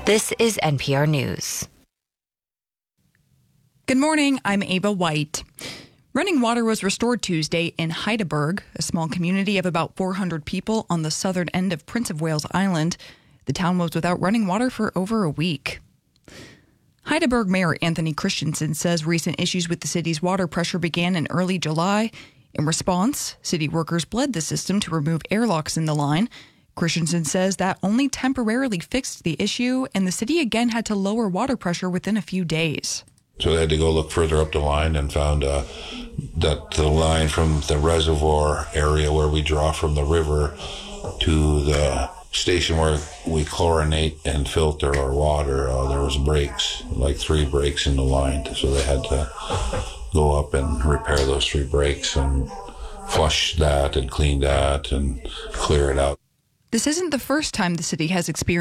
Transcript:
This is NPR News. Good morning, I'm Ava White. Running water was restored Tuesday in Heidelberg, a small community of about 400 people on the southern end of Prince of Wales Island. The town was without running water for over a week. Heidelberg Mayor Anthony Christensen says recent issues with the city's water pressure began in early July. In response, city workers bled the system to remove airlocks in the line. Christensen says that only temporarily fixed the issue, and the city again had to lower water pressure within a few days. So they had to go look further up the line and found that the line from the reservoir area where we draw from the river to the station where we chlorinate and filter our water, there was breaks, like 3 breaks in the line. So they had to go up and repair those 3 breaks and flush that and clean that and clear it out. This isn't the first time the city has experienced